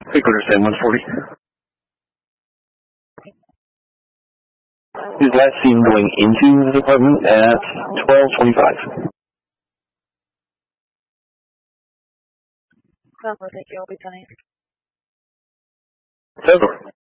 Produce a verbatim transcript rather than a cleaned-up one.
Hey, quarter seven, one forty. His last seen going into the apartment at twelve twenty-five. Well, thank you. I'll be fine. Over.